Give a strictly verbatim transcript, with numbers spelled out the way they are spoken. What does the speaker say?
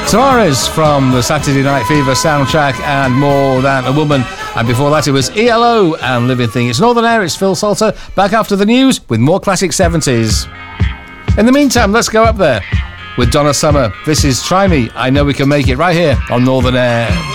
Tavares from the Saturday Night Fever soundtrack and More Than a Woman. And before that it was E L O and Living Thing. It's Northern Air, it's Phil Salter, back after the news with more classic seventies. In the meantime, let's go up there with Donna Summer. This is Try Me, I Know We Can Make It, right here on Northern Air.